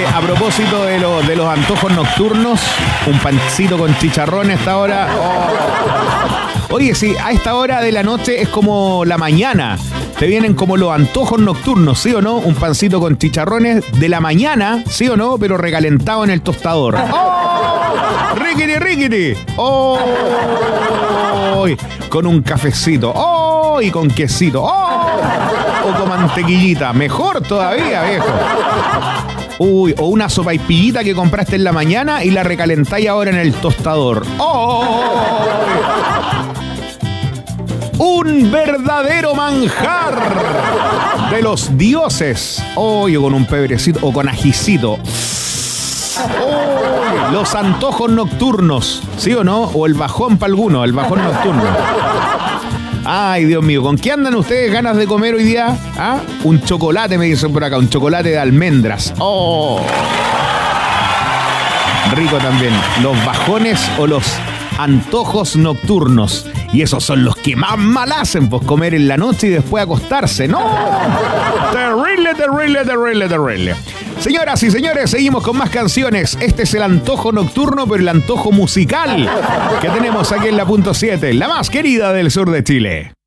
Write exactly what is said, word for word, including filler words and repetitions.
a propósito de, lo, de los antojos nocturnos, un pancito con chicharrón a esta hora. Oh. Oye, sí, a esta hora de la noche es como la mañana. Te vienen como los antojos nocturnos, ¿sí o no? Un pancito con chicharrones de la mañana, ¿sí o no? Pero recalentado en el tostador. ¡Oh! ¡Riquiti, riquiti! ¡Oh! Con un cafecito. ¡Oh! Y con quesito. ¡Oh! O con mantequillita. Mejor todavía, viejo. Uy, o una sopaipillita que compraste en la mañana y la recalentáis ahora en el tostador. ¡Oh! Un verdadero manjar de los dioses. Oye, con un pebrecito o con ajicito. Oh, los antojos nocturnos, ¿sí o no? O el bajón para alguno, el bajón nocturno. Ay, Dios mío, ¿con qué andan ustedes ganas de comer hoy día? ¿Ah? Un chocolate, me dicen por acá, un chocolate de almendras. Oh, rico también. Los bajones o los antojos nocturnos. Y esos son los que más mal hacen, pues comer en la noche y después acostarse. ¡No! Terrible, terrible, terrible, terrible. Señoras y señores, seguimos con más canciones. Este es el antojo nocturno, pero el antojo musical que tenemos aquí en la punto siete, la más querida del sur de Chile.